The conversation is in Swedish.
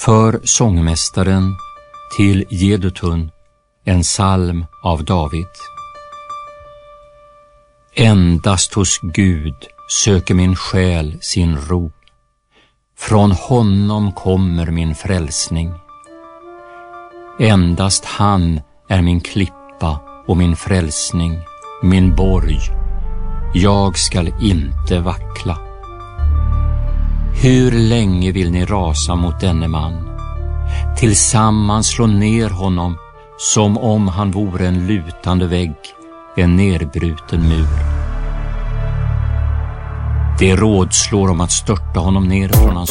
För sångmästaren till Jedutun, en psalm av David. Endast hos Gud söker min själ sin ro. Från honom kommer min frälsning. Endast han är min klippa och min frälsning, min borg. Jag skall inte vackla. Hur länge vill ni rasa mot denne man? Tillsammans slå ner honom som om han vore en lutande vägg, en nerbruten mur. Det rådslår om att störta honom ner från hans